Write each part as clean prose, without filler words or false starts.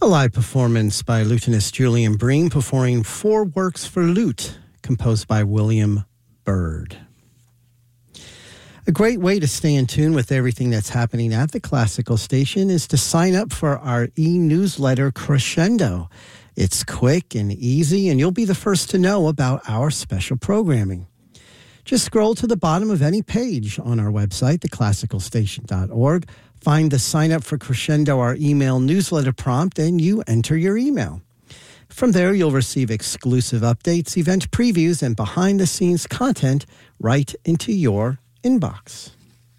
A live performance by lutenist Julian Bream performing four works for lute composed by William Byrd. A great way to stay in tune with everything that's happening at the Classical Station is to sign up for our e-newsletter Crescendo. It's quick and easy, and you'll be the first to know about our special programming. Just scroll to the bottom of any page on our website, theclassicalstation.org. Find the Sign Up for Crescendo, our email newsletter prompt, and you enter your email. From there, you'll receive exclusive updates, event previews, and behind-the-scenes content right into your inbox.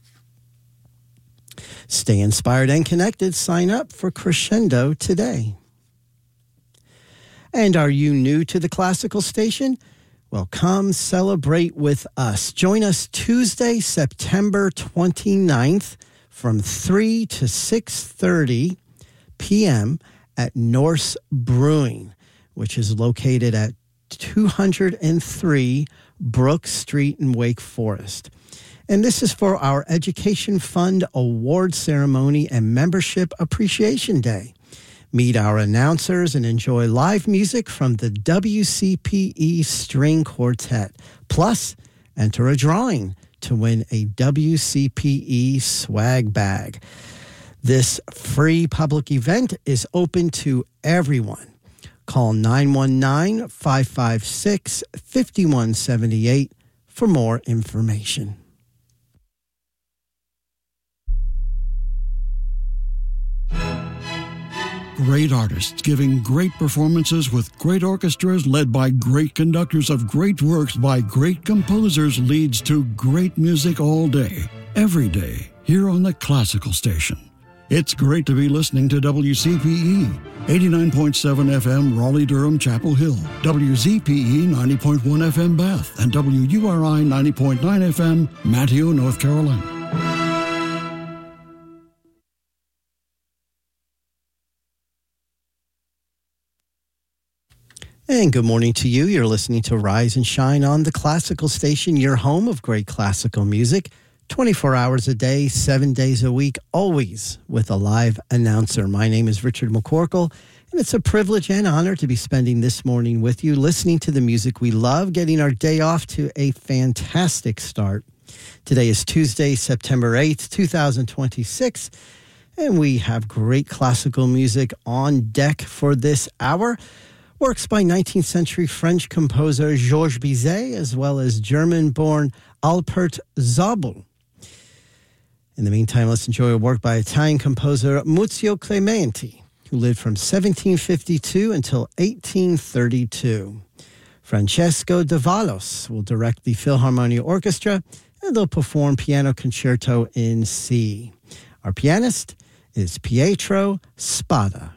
Stay inspired and connected. Sign up for Crescendo today. And are you new to the Classical Station? Well, come celebrate with us. Join us Tuesday, September 29th from 3 to 6:30 p.m. at Norse Brewing, which is located at 203 Brook Street in Wake Forest. And this is for our Education Fund Award Ceremony and Membership Appreciation Day. Meet our announcers and enjoy live music from the WCPE String Quartet. Plus, enter a drawing to win a WCPE swag bag. This free public event is open to everyone. Call 919-556-5178 for more information. Great artists giving great performances with great orchestras led by great conductors of great works by great composers leads to great music all day, every day, here on the Classical Station. It's great to be listening to WCPE, 89.7 FM Raleigh-Durham Chapel Hill, WZPE 90.1 FM Bath, and WURI 90.9 FM Manteo, North Carolina. And good morning to you. You're listening to Rise and Shine on the Classical Station, your home of great classical music, 24 hours a day, 7 days a week, always with a live announcer. My name is Richard McCorkle, and it's a privilege and honor to be spending this morning with you, listening to the music we love, getting our day off to a fantastic start. Today is Tuesday, September 8th, 2026, and we have great classical music on deck for this hour. Works by 19th century French composer Georges Bizet, as well as German-born Alpert Zabel. In the meantime, let's enjoy a work by Italian composer Muzio Clementi, who lived from 1752 until 1832. Francesco D'Avalos will direct the Philharmonia Orchestra, and they'll perform Piano Concerto in C. Our pianist is Pietro Spada.